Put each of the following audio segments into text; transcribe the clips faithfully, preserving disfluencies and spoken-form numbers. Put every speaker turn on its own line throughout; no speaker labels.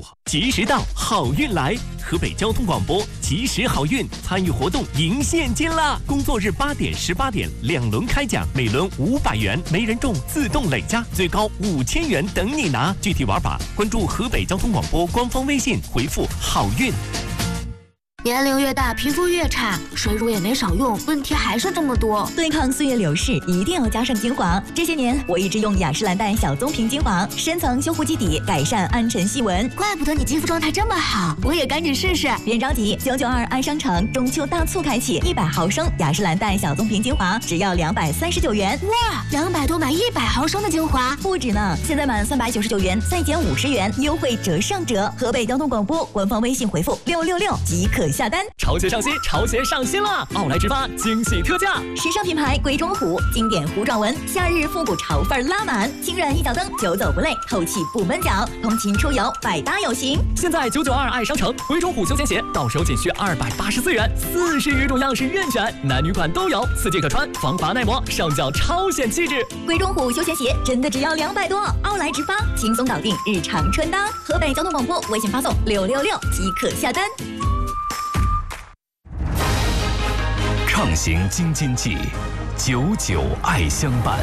及时到，好运来！河北交通广播及时好运参与活动赢现金啦！工作日八点、十八点两轮开奖，每轮五百元，没人中自动累加，最高五千元等你拿。具体玩法关注河北交通广播官方微信，回复好运。
年龄越大，皮肤越差，水乳也没少用，问题还是这么多。
对抗岁月流逝，一定要加上精华。这些年，我一直用雅诗兰黛小棕瓶精华，深层修护基底，改善暗沉细纹。
怪不得你肌肤状态这么好，我也赶紧试试。
别着急，九九二爱商城中秋大促开启，一百毫升雅诗兰黛小棕瓶精华只要两百三十九元。
哇，两百多买一百毫升的精华，
不止呢！现在满三百九十九元再减五十元，优惠折上折。河北交通广播官方微信回复六六六即可下单。
潮鞋上新，潮鞋上新了！奥莱直发惊喜特价，
时尚品牌鬼冢虎，经典弧状纹，夏日复古潮范拉满，轻软一脚蹬，久走不累，透气不闷脚，通勤出游百搭有型。
现在九九二爱商城鬼冢虎休闲鞋，到手仅需二百八十四元，四十余种样式任选，男女款都有，四季可穿，防滑耐磨，上脚超显气质。
鬼冢虎休闲鞋真的只要两百多，奥莱直发轻松搞定日常穿搭。河北交通广播微信发送六六六即可下单。
畅行京津冀，久久爱相伴。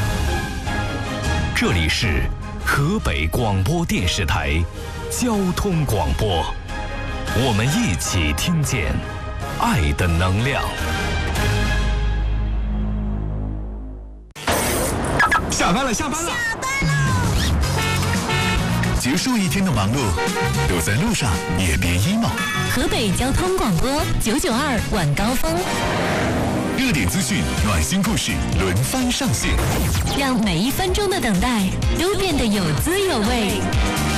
这里是河北广播电视台交通广播，我们一起听见爱的能量。
下班了，下班了，
下班了！
结束一天的忙碌，都在路上也别 emo。
河北交通广播九九二晚高峰，
热点资讯、暖心故事轮番上线，
让每一分钟的等待都变得有滋有味。